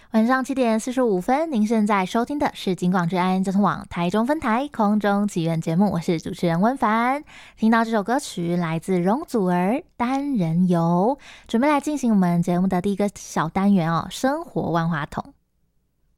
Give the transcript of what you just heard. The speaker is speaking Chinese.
晚上7:45，您现在收听的是警广治安交通网台中分台空中祈愿节目，我是主持人温凡。听到这首歌曲来自容祖儿单人游，准备来进行我们节目的第一个小单元哦，生活万花筒。